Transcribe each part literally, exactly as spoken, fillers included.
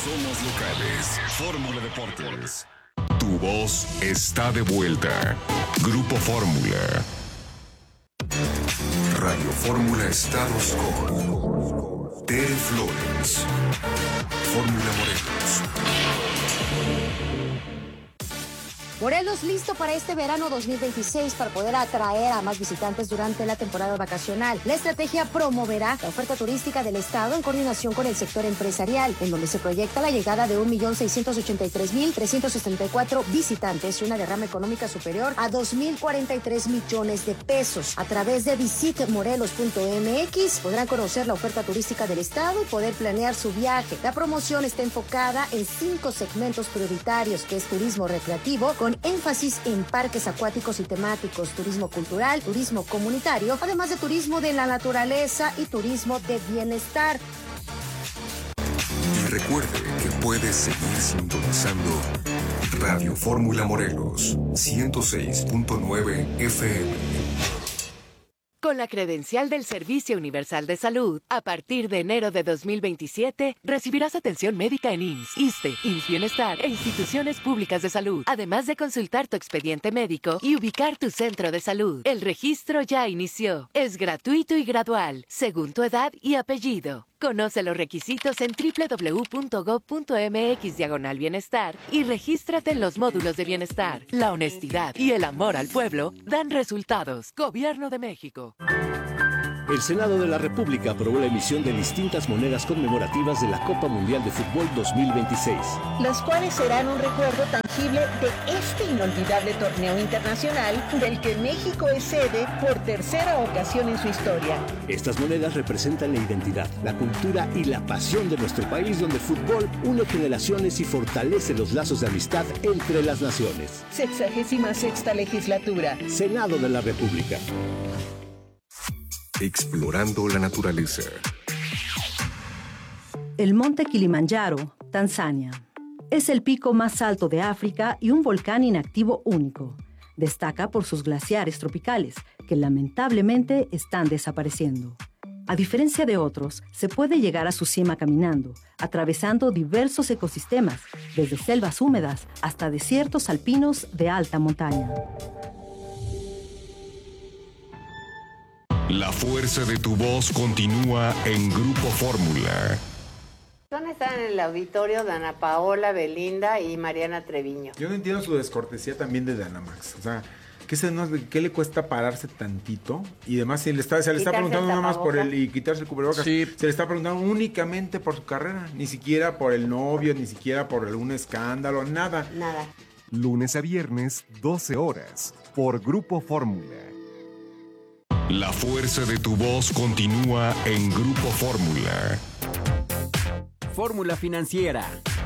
Somos locales. Fórmula Deportes. Tu voz está de vuelta. Grupo Fórmula. Radio Fórmula Estados con Tere Flores. Fórmula Morelos. Morelos listo para este verano dos mil veintiséis para poder atraer a más visitantes durante la temporada vacacional. La estrategia promoverá la oferta turística del estado en coordinación con el sector empresarial, en donde se proyecta la llegada de un millón seiscientos ochenta y tres mil trescientos setenta y cuatro visitantes y una derrama económica superior a dos mil cuarenta y tres millones de pesos. A través de visit morelos punto m x podrán conocer la oferta turística del estado y poder planear su viaje. La promoción está enfocada en cinco segmentos prioritarios, que es turismo recreativo, con énfasis en parques acuáticos y temáticos, turismo cultural, turismo comunitario, además de turismo de la naturaleza y turismo de bienestar. Y recuerde que puede seguir sintonizando Radio Fórmula Morelos ciento seis punto nueve F M. Con la credencial del Servicio Universal de Salud, a partir de enero de dos mil veintisiete, recibirás atención médica en I M S S, ISSSTE, I M S S Bienestar e instituciones públicas de salud, además de consultar tu expediente médico y ubicar tu centro de salud. El registro ya inició. Es gratuito y gradual, según tu edad y apellido. Conoce los requisitos en doble u doble u doble u punto gob punto m x diagonal bienestar y regístrate en los módulos de bienestar. La honestidad y el amor al pueblo dan resultados. Gobierno de México. El Senado de la República aprobó la emisión de distintas monedas conmemorativas de la Copa Mundial de Fútbol dos mil veintiséis. Las cuales serán un recuerdo tangible de este inolvidable torneo internacional del que México es sede por tercera ocasión en su historia. Estas monedas representan la identidad, la cultura y la pasión de nuestro país, donde el fútbol une generaciones y fortalece los lazos de amistad entre las naciones. Sexagésima sexta legislatura. Senado de la República. Explorando la naturaleza. El monte Kilimanjaro, Tanzania. Es el pico más alto de África y un volcán inactivo único. Destaca por sus glaciares tropicales, que lamentablemente están desapareciendo. A diferencia de otros, se puede llegar a su cima caminando, atravesando diversos ecosistemas, desde selvas húmedas hasta desiertos alpinos de alta montaña. La fuerza de tu voz continúa en Grupo Fórmula. Están en el auditorio Dana Paola, Belinda y Mariana Treviño. Yo no entiendo su descortesía también de Dynamax. O sea, ¿qué, se, no, ¿qué le cuesta pararse tantito? Y además se le está, se le está preguntando nada más por el y quitarse el cubrebocas. Sí. Se le está preguntando únicamente por su carrera. Ni siquiera por el novio, ni siquiera por algún escándalo, nada. Nada. Lunes a viernes, doce horas, por Grupo Fórmula. La fuerza de tu voz continúa en Grupo Fórmula. Fórmula Financiera.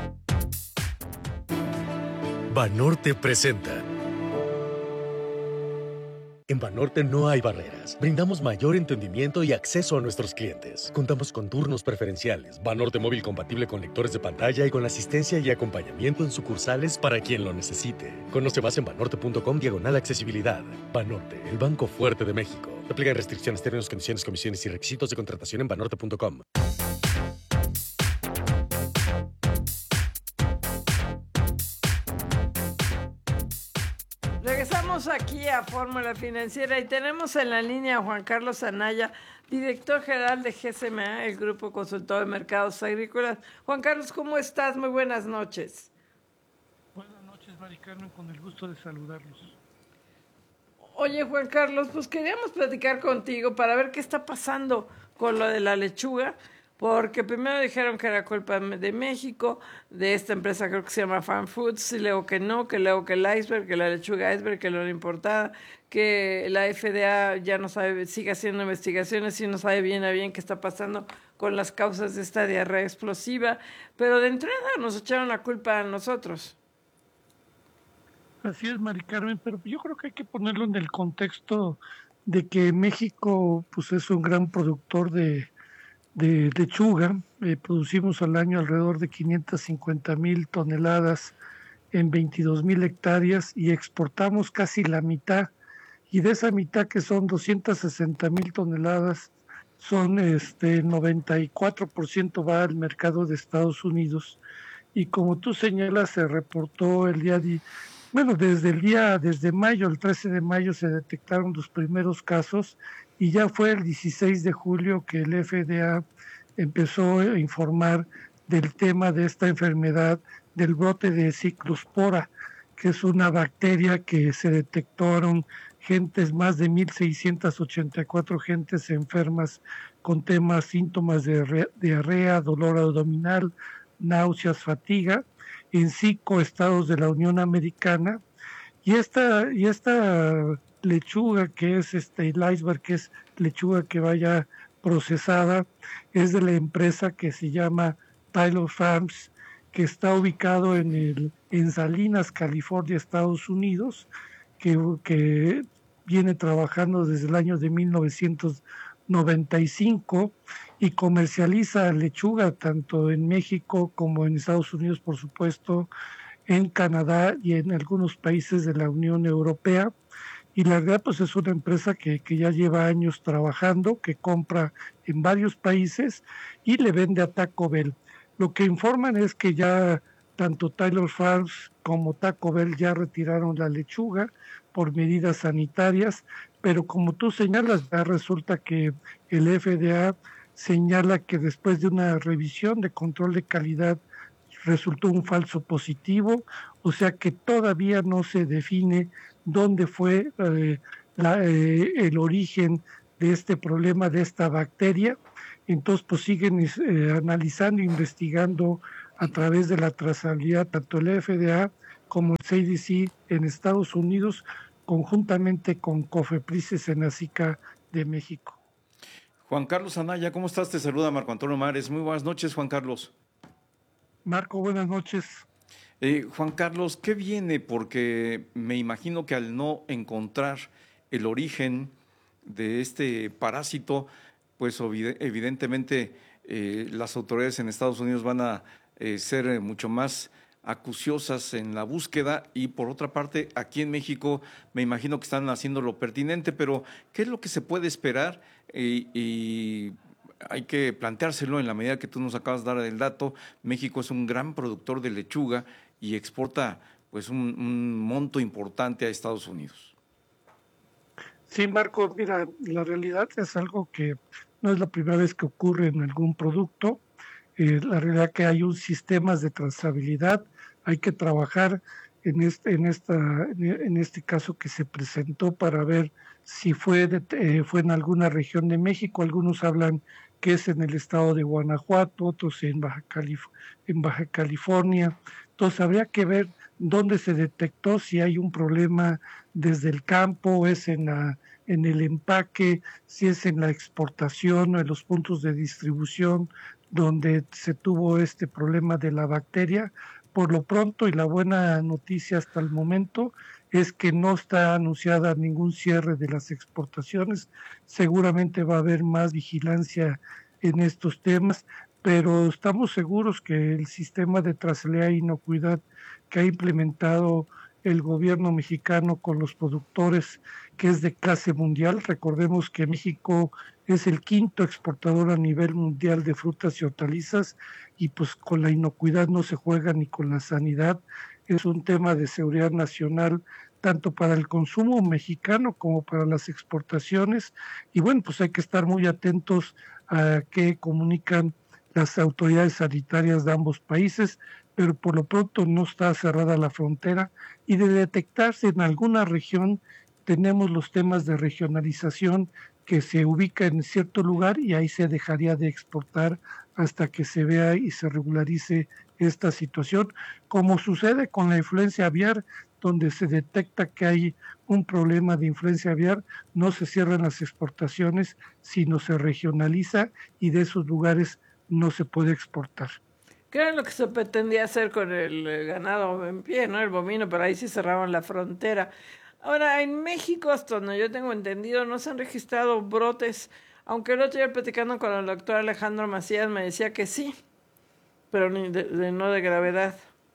Banorte presenta. En Banorte no hay barreras. Brindamos mayor entendimiento y acceso a nuestros clientes. Contamos con turnos preferenciales, Banorte móvil compatible con lectores de pantalla y con asistencia y acompañamiento en sucursales para quien lo necesite. Conoce más en banorte punto com diagonal accesibilidad. Banorte, el banco fuerte de México. Aplican restricciones, términos, condiciones, comisiones y requisitos de contratación en banorte punto com. Regresamos aquí a Fórmula Financiera y tenemos en la línea a Juan Carlos Anaya, director general de G S M A, el Grupo Consultor de Mercados Agrícolas. Juan Carlos, ¿cómo estás? Muy buenas noches. Buenas noches, Mari Carmen, con el gusto de saludarlos. Oye, Juan Carlos, pues queríamos platicar contigo para ver qué está pasando con lo de la lechuga, porque primero dijeron que era culpa de México, de esta empresa creo que se llama Farm Foods, y luego que no, que luego que el iceberg, que la lechuga iceberg, que lo importada, que la F D A ya no sabe, sigue haciendo investigaciones y no sabe bien a bien qué está pasando con las causas de esta diarrea explosiva, pero de entrada nos echaron la culpa a nosotros. Así es, Mari Carmen, pero yo creo que hay que ponerlo en el contexto de que México pues es un gran productor de, de lechuga. Eh, producimos al año alrededor de quinientas cincuenta mil toneladas en veintidós mil hectáreas y exportamos casi la mitad. Y de esa mitad, que son doscientas sesenta mil toneladas, son este noventa y cuatro por ciento va al mercado de Estados Unidos y como tú señalas, se reportó el día de, bueno, desde el día, desde mayo, el trece de mayo se detectaron los primeros casos y ya fue el dieciséis de julio que el F D A empezó a informar del tema de esta enfermedad, del brote de ciclospora, que es una bacteria que se detectaron gentes, más de mil seiscientas ochenta y cuatro gentes enfermas con temas, síntomas de diarrea, dolor abdominal, náuseas, fatiga, en cinco estados de la Unión Americana. Y esta, y esta lechuga que es este, el iceberg, que es lechuga que vaya procesada, es de la empresa que se llama Taylor Farms, que está ubicado en, el, en Salinas, California, Estados Unidos, que, que viene trabajando desde el año de mil novecientos noventa y cinco y comercializa lechuga tanto en México como en Estados Unidos, por supuesto, en Canadá y en algunos países de la Unión Europea. Y la verdad, pues es una empresa que, que ya lleva años trabajando, que compra en varios países y le vende a Taco Bell. Lo que informan es que ya tanto Taylor Farms como Taco Bell ya retiraron la lechuga por medidas sanitarias, pero como tú señalas, ya resulta que el F D A señala que después de una revisión de control de calidad resultó un falso positivo, o sea que todavía no se define dónde fue eh, la, eh, el origen de este problema, de esta bacteria. Entonces pues siguen eh, analizando, investigando a través de la trazabilidad, tanto el F D A como el C D C en Estados Unidos, conjuntamente con COFEPRIS, Senacica de México. Juan Carlos Anaya, ¿cómo estás? Te saluda Marco Antonio Mares. Muy buenas noches, Juan Carlos. Marco, buenas noches. Eh, Juan Carlos, ¿qué viene? Porque me imagino que al no encontrar el origen de este parásito, pues evidentemente eh, las autoridades en Estados Unidos van a eh, ser mucho más acuciosas en la búsqueda, y por otra parte aquí en México me imagino que están haciendo lo pertinente, pero ¿qué es lo que se puede esperar? Eh, y hay que planteárselo en la medida que tú nos acabas de dar el dato. México es un gran productor de lechuga y exporta pues un, un monto importante a Estados Unidos. Sí, Marco, mira, la realidad es algo que no es la primera vez que ocurre en algún producto. Eh, la realidad es que hay un sistema de trazabilidad, hay que trabajar en este, en esta, en este caso que se presentó para ver si fue, de, eh, fue en alguna región de México. Algunos hablan que es en el estado de Guanajuato, otros en Baja, Calif en Baja California. Entonces habría que ver dónde se detectó, si hay un problema desde el campo, es en, la, en el empaque, si es en la exportación o en los puntos de distribución donde se tuvo este problema de la bacteria. Por lo pronto, y la buena noticia hasta el momento, es que no está anunciada ningún cierre de las exportaciones. Seguramente va a haber más vigilancia en estos temas, pero estamos seguros que el sistema de trazabilidad e inocuidad que ha implementado el gobierno mexicano con los productores, que es de clase mundial. Recordemos que México es el quinto exportador a nivel mundial de frutas y hortalizas, y pues con la inocuidad no se juega ni con la sanidad. Es un tema de seguridad nacional, tanto para el consumo mexicano como para las exportaciones. Y bueno, pues hay que estar muy atentos a qué comunican las autoridades sanitarias de ambos países, pero por lo pronto no está cerrada la frontera, y de detectarse en alguna región tenemos los temas de regionalización, que se ubica en cierto lugar y ahí se dejaría de exportar hasta que se vea y se regularice esta situación, como sucede con la influencia aviar, donde se detecta que hay un problema de influencia aviar, no se cierran las exportaciones, sino se regionaliza, y de esos lugares no se puede exportar. ¿Qué era lo que se pretendía hacer con el ganado en pie, no? El bovino, pero ahí sí cerraban la frontera. Ahora, en México, hasta donde yo tengo entendido, no se han registrado brotes, aunque el otro día platicando con el doctor Alejandro Macías me decía que sí, pero ni de, de, no de gravedad.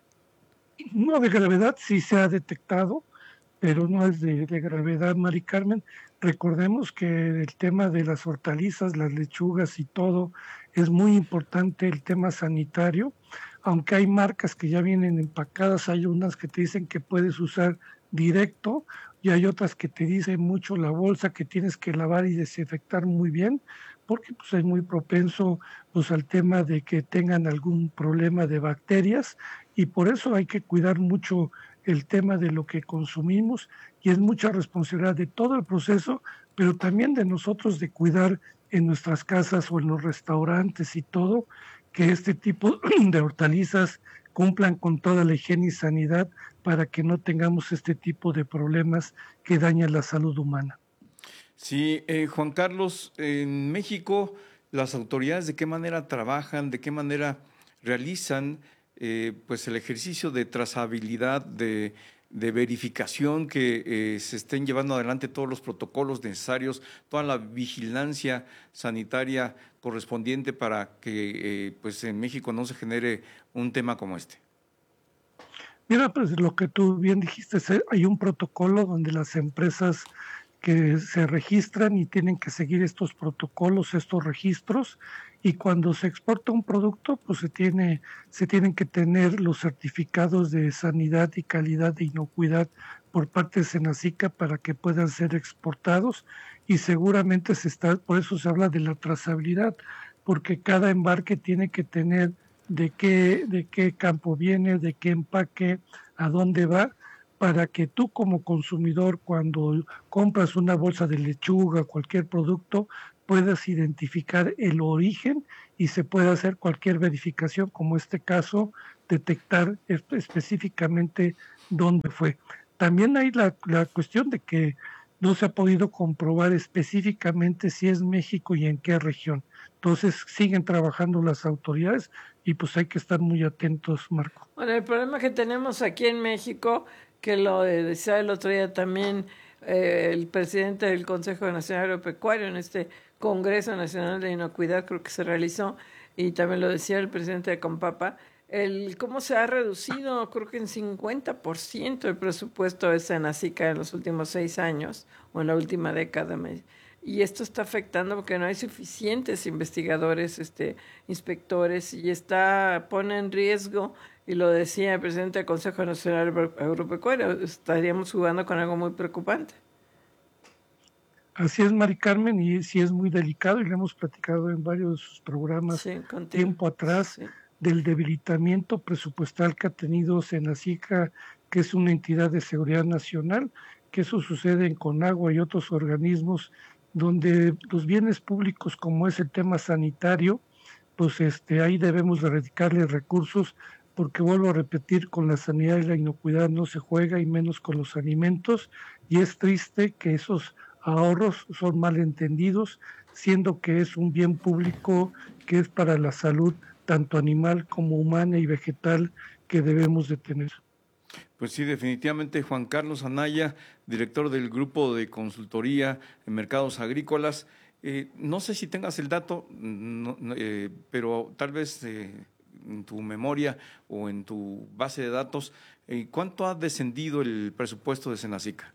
No de gravedad, sí se ha detectado, pero no es de, de gravedad, Mari Carmen. Recordemos que el tema de las hortalizas, las lechugas y todo, es muy importante el tema sanitario. aunque hay marcas que ya vienen empacadas, hay unas que te dicen que puedes usar directo y hay otras que te dicen mucho la bolsa que tienes que lavar y desinfectar muy bien, porque pues es muy propenso pues al tema de que tengan algún problema de bacterias, y por eso hay que cuidar mucho el tema de lo que consumimos, y es mucha responsabilidad de todo el proceso, pero también de nosotros de cuidar en nuestras casas o en los restaurantes y todo, que este tipo de hortalizas cumplan con toda la higiene y sanidad para que no tengamos este tipo de problemas que dañan la salud humana. Sí, eh, Juan Carlos, en México, las autoridades de qué manera trabajan, de qué manera realizan eh, pues el ejercicio de trazabilidad, de, de verificación, que eh, se estén llevando adelante todos los protocolos necesarios, toda la vigilancia sanitaria correspondiente para que eh, pues en México no se genere un tema como este. Mira, pues lo que tú bien dijiste, hay un protocolo donde las empresas que se registran y tienen que seguir estos protocolos, estos registros, y cuando se exporta un producto, pues se tiene, se tienen que tener los certificados de sanidad y calidad de inocuidad por parte de Senacica para que puedan ser exportados, y seguramente se está, por eso se habla de la trazabilidad, porque cada embarque tiene que tener de qué, de qué campo viene, de qué empaque, a dónde va, para que tú como consumidor, cuando compras una bolsa de lechuga, cualquier producto, puedas identificar el origen y se pueda hacer cualquier verificación, como este caso, detectar específicamente dónde fue. También hay la, la cuestión de que no se ha podido comprobar específicamente si es México y en qué región. Entonces siguen trabajando las autoridades y pues hay que estar muy atentos, Marco. Bueno, el problema que tenemos aquí en México, que lo decía el otro día también eh, el presidente del Consejo Nacional Agropecuario en este Congreso Nacional de Inocuidad, creo que se realizó, y también lo decía el presidente de Compapa, el cómo se ha reducido, creo que en cincuenta por ciento el presupuesto de Senacica en los últimos seis años o en la última década. Y esto está afectando porque no hay suficientes investigadores, este, inspectores, y está pone en riesgo, y lo decía el presidente del Consejo Nacional Agropecuario, estaríamos jugando con algo muy preocupante. Así es, Mari Carmen, y sí es muy delicado, y lo hemos platicado en varios de sus programas sí, tiempo atrás, sí. del debilitamiento presupuestal que ha tenido Senacica, que es una entidad de seguridad nacional, que eso sucede en Conagua y otros organismos, donde los bienes públicos, como es el tema sanitario, pues este, ahí debemos de dedicarle recursos, porque vuelvo a repetir, con la sanidad y la inocuidad no se juega, y menos con los alimentos, y es triste que esos ahorros son mal entendidos, siendo que es un bien público que es para la salud tanto animal como humana y vegetal que debemos de tener. Pues sí, definitivamente, Juan Carlos Anaya, director del Grupo de Consultoría en Mercados Agrícolas. Eh, no sé si tengas el dato, no, eh, pero tal vez eh, en tu memoria o en tu base de datos, eh, ¿cuánto ha descendido el presupuesto de Senacica?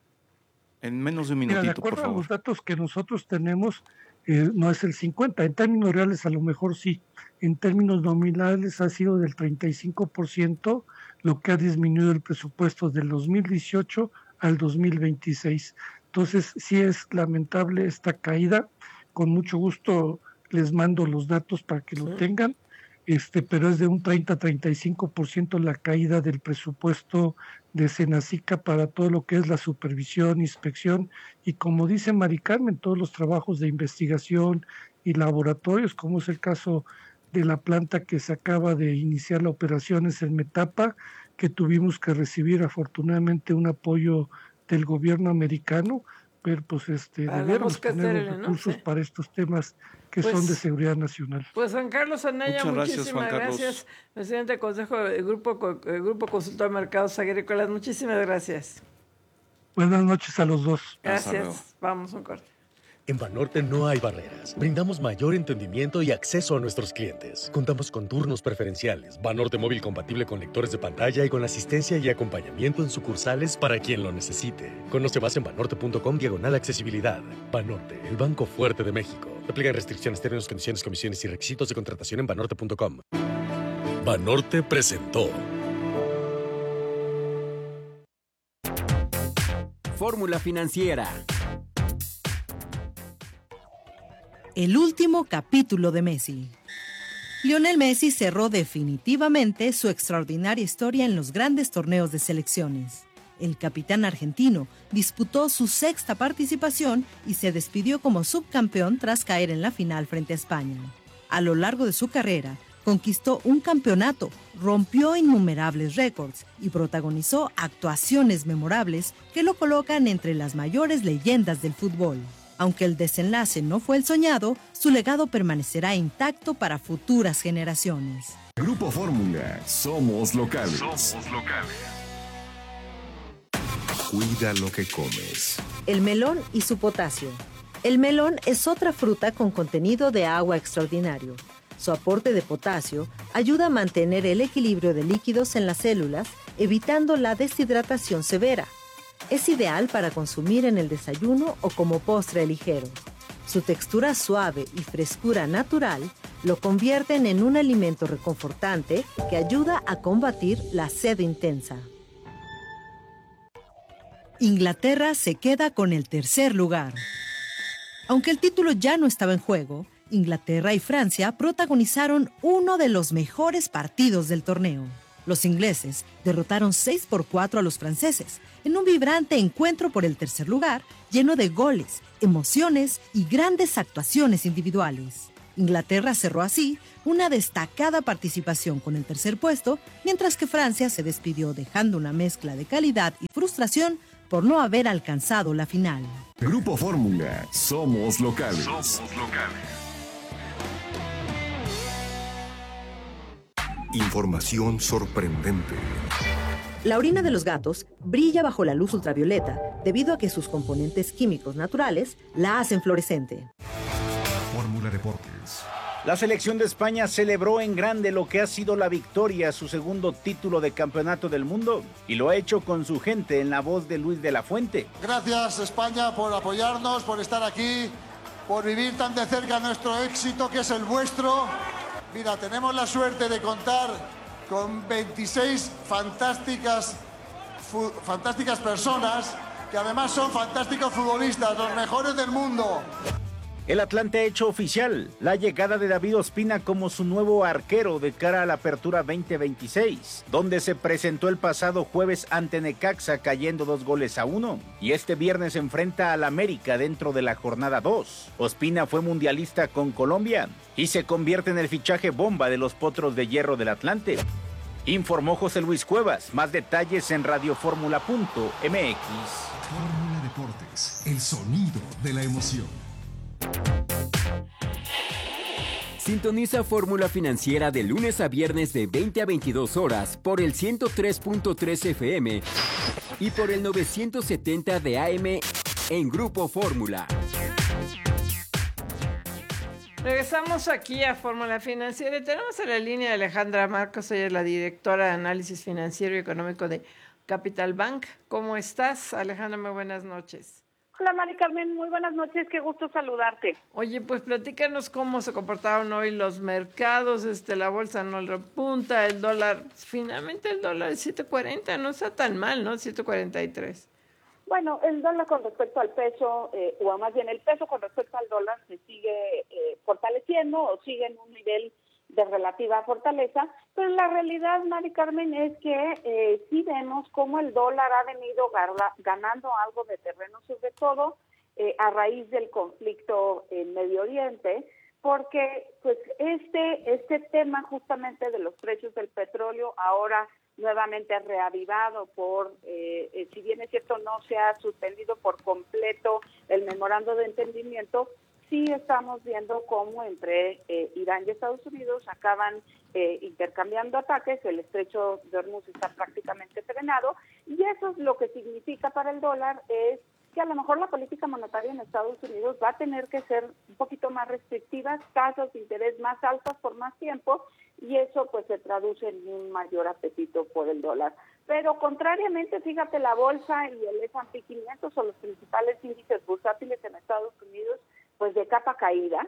En menos de un minutito, Mira, de acuerdo por favor. a los datos que nosotros tenemos, eh, no es el cincuenta, en términos reales a lo mejor sí, en términos nominales ha sido del treinta y cinco por ciento lo que ha disminuido el presupuesto del dos mil dieciocho al dos mil veintiséis. Entonces sí es lamentable esta caída, con mucho gusto les mando los datos para que sí. lo tengan, este, pero es de un treinta a treinta y cinco por ciento la caída del presupuesto de Senacica para todo lo que es la supervisión, inspección, y como dice Mari Carmen, todos los trabajos de investigación y laboratorios, como es el caso de la planta que se acaba de iniciar la operación, es el Metapa, que tuvimos que recibir afortunadamente un apoyo del gobierno americano, pero pues este debemos tener los recursos, ¿no? para estos temas que pues, son de seguridad nacional. Pues Juan Carlos Anaya, Muchas muchísimas gracias, gracias, presidente del Consejo del Grupo, el Grupo Consultor de Mercados Agrícolas, muchísimas gracias. Buenas noches a los dos. Gracias, vamos a un corte. En Banorte no hay barreras. Brindamos mayor entendimiento y acceso a nuestros clientes. Contamos con turnos preferenciales, Banorte móvil compatible con lectores de pantalla y con asistencia y acompañamiento en sucursales para quien lo necesite. Conoce más en banorte punto com diagonal accesibilidad. Banorte, el banco fuerte de México. Aplican restricciones, términos, condiciones, comisiones y requisitos de contratación en banorte punto com. Banorte presentó Fórmula Financiera. El último capítulo de Messi. Lionel Messi cerró definitivamente su extraordinaria historia en los grandes torneos de selecciones. El capitán argentino disputó su sexta participación y se despidió como subcampeón tras caer en la final frente a España. A lo largo de su carrera, conquistó un campeonato, rompió innumerables récords y protagonizó actuaciones memorables que lo colocan entre las mayores leyendas del fútbol. Aunque el desenlace no fue el soñado, su legado permanecerá intacto para futuras generaciones. Grupo Fórmula, somos locales. Somos locales. Cuida lo que comes. El melón y su potasio. El melón es otra fruta con contenido de agua extraordinario. Su aporte de potasio ayuda a mantener el equilibrio de líquidos en las células, evitando la deshidratación severa. Es ideal para consumir en el desayuno o como postre ligero. Su textura suave y frescura natural lo convierten en un alimento reconfortante que ayuda a combatir la sed intensa. Inglaterra se queda con el tercer lugar. Aunque el título ya no estaba en juego, Inglaterra y Francia protagonizaron uno de los mejores partidos del torneo. Los ingleses derrotaron seis por cuatro a los franceses en un vibrante encuentro por el tercer lugar, lleno de goles, emociones y grandes actuaciones individuales. Inglaterra cerró así una destacada participación con el tercer puesto, mientras que Francia se despidió dejando una mezcla de calidad y frustración por no haber alcanzado la final. Grupo Fórmula, somos locales. Somos locales. Información sorprendente. La orina de los gatos brilla bajo la luz ultravioleta debido a que sus componentes químicos naturales la hacen fluorescente. Fórmula Deportes. La selección de España celebró en grande lo que ha sido la victoria, su segundo título de campeonato del mundo, y lo ha hecho con su gente en la voz de Luis de la Fuente. Gracias España por apoyarnos, por estar aquí, por vivir tan de cerca nuestro éxito que es el vuestro. Mira, tenemos la suerte de contar con veintiséis fantásticas, fu- fantásticas personas que además son fantásticos futbolistas, los mejores del mundo. El Atlante ha hecho oficial la llegada de David Ospina como su nuevo arquero de cara a la Apertura veinte veintiséis, donde se presentó el pasado jueves ante Necaxa cayendo dos goles a uno, y este viernes enfrenta al América dentro de la jornada dos. Ospina fue mundialista con Colombia y se convierte en el fichaje bomba de los Potros de Hierro del Atlante. Informó José Luis Cuevas. Más detalles en radioformula punto m x. Fórmula Deportes, el sonido de la emoción. Sintoniza Fórmula Financiera de lunes a viernes de veinte a veintidós horas por el ciento tres punto tres F M y por el novecientos setenta de A M en Grupo Fórmula. Regresamos aquí a Fórmula Financiera y tenemos en la línea a Alejandra Marcos, ella es la directora de Análisis Financiero y Económico de Capital Bank. ¿Cómo estás, Alejandra? Muy buenas noches. Hola, Mari Carmen, muy buenas noches, qué gusto saludarte. Oye, pues platícanos cómo se comportaron hoy los mercados, este, la bolsa no repunta, el dólar, finalmente el dólar es siete cuarenta, no está tan mal, ¿no? siete cuarenta y tres. Bueno, el dólar con respecto al peso, eh, o más bien el peso con respecto al dólar se sigue eh, fortaleciendo o sigue en un nivel de relativa fortaleza, pero la realidad, Mari Carmen, es que eh, sí vemos cómo el dólar ha venido garla, ganando algo de terreno, sobre todo eh, a raíz del conflicto en Medio Oriente, porque pues este este tema justamente de los precios del petróleo ahora nuevamente reavivado por, eh, eh, si bien es cierto no se ha suspendido por completo el memorando de entendimiento, sí estamos viendo cómo entre eh, Irán y Estados Unidos acaban eh, intercambiando ataques, el estrecho de Hormuz está prácticamente frenado, y eso es lo que significa para el dólar, es que a lo mejor la política monetaria en Estados Unidos va a tener que ser un poquito más restrictiva, tasas de interés más altas por más tiempo, y eso pues se traduce en un mayor apetito por el dólar. Pero contrariamente, fíjate, la bolsa y el ese and pe quinientos son los principales índices bursátiles en Estados Unidos, pues de capa caída.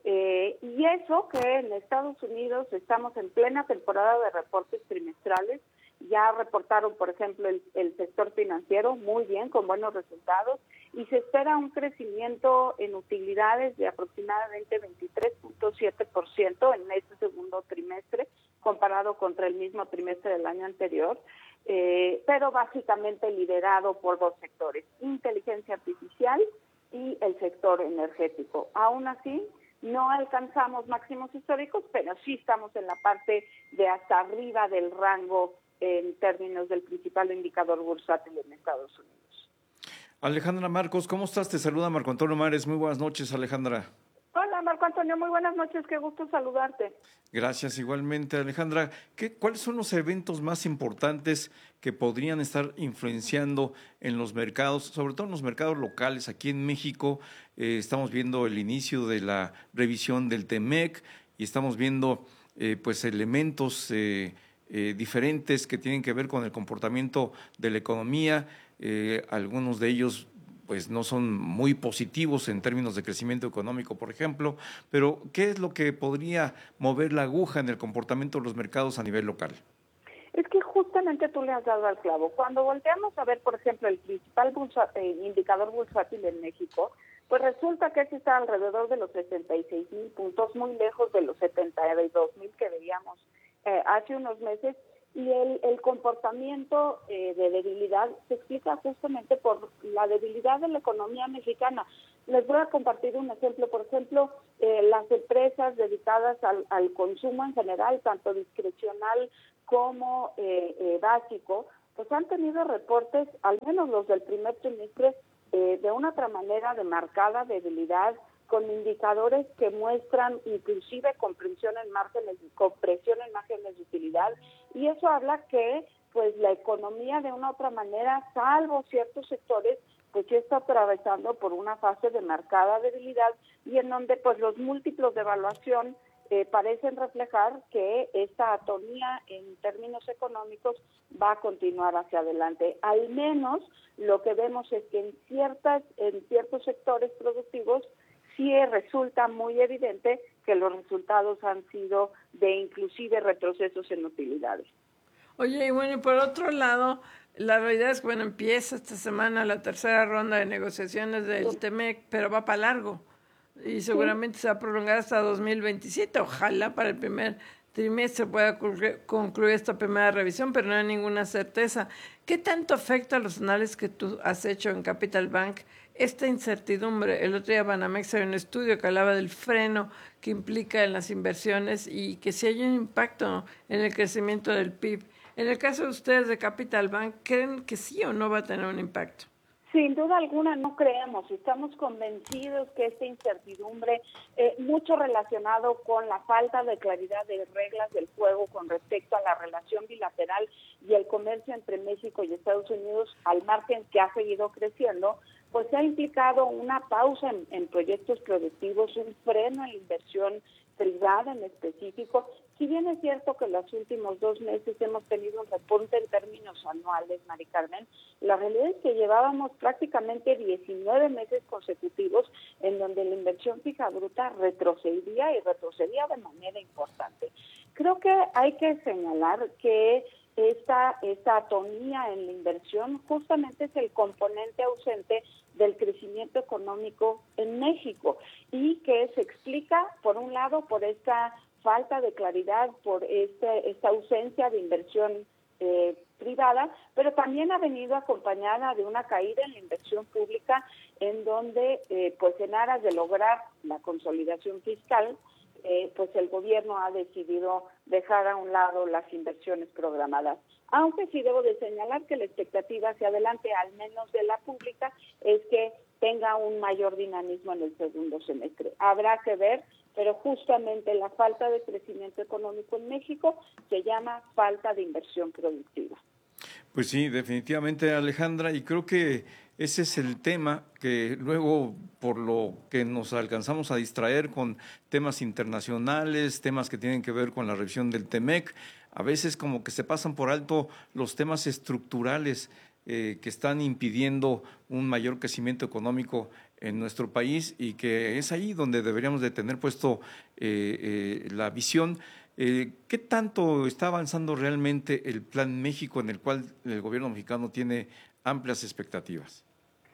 Eh, y eso que en Estados Unidos estamos en plena temporada de reportes trimestrales. Ya reportaron, por ejemplo, el, el sector financiero muy bien, con buenos resultados, y se espera un crecimiento en utilidades de aproximadamente veintitrés punto siete por ciento en este segundo trimestre, comparado contra el mismo trimestre del año anterior, eh, pero básicamente liderado por dos sectores, inteligencia artificial y el sector energético. Aún así, no alcanzamos máximos históricos, pero sí estamos en la parte de hasta arriba del rango en términos del principal indicador bursátil en Estados Unidos. Alejandra Marcos, ¿cómo estás? Te saluda Marco Antonio Mares. Muy buenas noches, Alejandra. Hola, Marco Antonio, muy buenas noches, qué gusto saludarte. Gracias, igualmente, Alejandra. ¿Qué, ¿Cuáles son los eventos más importantes que podrían estar influenciando en los mercados, sobre todo en los mercados locales? Aquí en México eh, estamos viendo el inicio de la revisión del TEMEC y estamos viendo eh, pues elementos eh, eh, diferentes que tienen que ver con el comportamiento de la economía. Eh, algunos de ellos pues no son muy positivos en términos de crecimiento económico, por ejemplo, pero ¿qué es lo que podría mover la aguja en el comportamiento de los mercados a nivel local? Es que justamente tú le has dado al clavo. Cuando volteamos a ver, por ejemplo, el principal bursa, eh, indicador bursátil en México, pues resulta que ese está alrededor de los sesenta y seis mil puntos, muy lejos de los setenta y dos mil que veíamos eh, hace unos meses. Y el, el comportamiento eh, de debilidad se explica justamente por la debilidad de la economía mexicana. Les voy a compartir un ejemplo. Por ejemplo, eh, las empresas dedicadas al, al consumo en general, tanto discrecional como eh, eh, básico, pues han tenido reportes, al menos los del primer trimestre, eh, de una otra manera de marcada debilidad, con indicadores que muestran inclusive comprensión en márgenes, compresión en márgenes de utilidad, y eso habla que pues la economía de una u otra manera, salvo ciertos sectores, pues ya está atravesando por una fase de marcada debilidad y en donde pues los múltiplos de evaluación eh, parecen reflejar que esta atonía en términos económicos va a continuar hacia adelante. Al menos lo que vemos es que en ciertas, en ciertos sectores productivos sí resulta muy evidente que los resultados han sido de inclusive retrocesos en utilidades. Oye, y bueno, y por otro lado, la realidad es que, bueno, empieza esta semana la tercera ronda de negociaciones del TEMEC, pero va para largo y seguramente sí. se va a prolongar hasta dos mil veintisiete. Ojalá para el primer trimestre pueda concluir esta primera revisión, pero no hay ninguna certeza. ¿Qué tanto afecta a los análisis que tú has hecho en Capital Bank esta incertidumbre? El otro día Banamex había un estudio que hablaba del freno que implica en las inversiones y que si hay un impacto en el crecimiento del P I B. En el caso de ustedes de Capital Bank, ¿creen que sí o no va a tener un impacto? Sin duda alguna no creemos, estamos convencidos que esta incertidumbre, eh, mucho relacionado con la falta de claridad de reglas del juego con respecto a la relación bilateral y el comercio entre México y Estados Unidos, al margen que ha seguido creciendo, pues ha implicado una pausa en, en proyectos productivos, un freno en la inversión privada en específico. Si bien es cierto que en los últimos dos meses hemos tenido un repunte en términos anuales, Mari Carmen, la realidad es que llevábamos prácticamente diecinueve meses consecutivos en donde la inversión fija bruta retrocedía y retrocedía de manera importante. Creo que hay que señalar que esta, esta atonía en la inversión justamente es el componente ausente del crecimiento económico en México y que se explica, por un lado, por esta falta de claridad, por este, esta ausencia de inversión eh, privada, pero también ha venido acompañada de una caída en la inversión pública, en donde, eh, pues en aras de lograr la consolidación fiscal, eh, pues el gobierno ha decidido dejar a un lado las inversiones programadas. Aunque sí debo de señalar que la expectativa hacia adelante, al menos de la pública, es que tenga un mayor dinamismo en el segundo semestre. Habrá que ver, pero justamente la falta de crecimiento económico en México se llama falta de inversión productiva. Pues sí, definitivamente, Alejandra, y creo que ese es el tema que luego, por lo que nos alcanzamos a distraer con temas internacionales, temas que tienen que ver con la revisión del TEMEC, a veces como que se pasan por alto los temas estructurales eh, que están impidiendo un mayor crecimiento económico en nuestro país y que es ahí donde deberíamos de tener puesto eh, eh, la visión. Eh, ¿Qué tanto está avanzando realmente el Plan México en el cual el gobierno mexicano tiene amplias expectativas?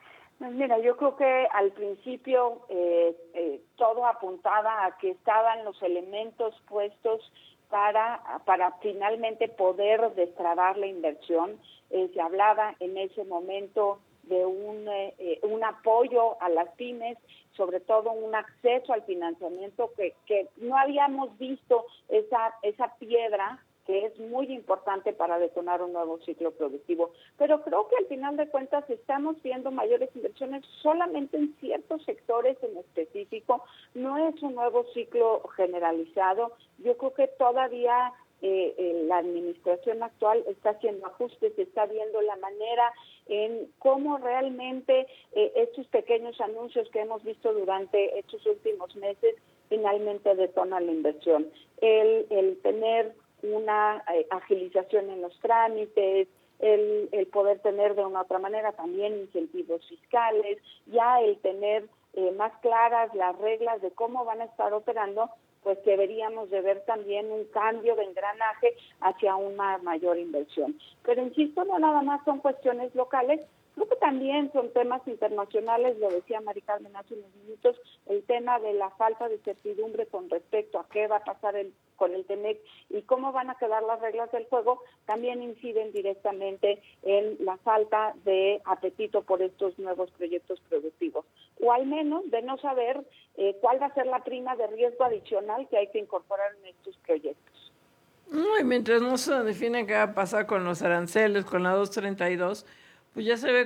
Mira, yo creo que al principio eh, eh, todo apuntaba a que estaban los elementos puestos para, para finalmente poder destrabar la inversión. Eh, se hablaba en ese momento de un, eh, un apoyo a las pymes, sobre todo un acceso al financiamiento que, que no habíamos visto esa, esa piedra que es muy importante para detonar un nuevo ciclo productivo. Pero creo que al final de cuentas estamos viendo mayores inversiones solamente en ciertos sectores en específico. No es un nuevo ciclo generalizado. Yo creo que todavía eh, eh, la administración actual está haciendo ajustes, está viendo la manera en cómo realmente eh, estos pequeños anuncios que hemos visto durante estos últimos meses finalmente detonan la inversión. El, el tener una eh, agilización en los trámites, el, el poder tener de una u otra manera también incentivos fiscales, ya el tener eh, más claras las reglas de cómo van a estar operando, pues deberíamos de ver también un cambio de engranaje hacia una mayor inversión. Pero insisto, no nada más son cuestiones locales, creo que también son temas internacionales, lo decía Mari Carmen hace unos minutos, el tema de la falta de certidumbre con respecto a qué va a pasar el, con el TEMEC y cómo van a quedar las reglas del juego, también inciden directamente en la falta de apetito por estos nuevos proyectos productivos, o al menos de no saber eh, cuál va a ser la prima de riesgo adicional que hay que incorporar en estos proyectos. No, y mientras no se define qué va a pasar con los aranceles, con la doscientos treinta y dos, pues ya se ve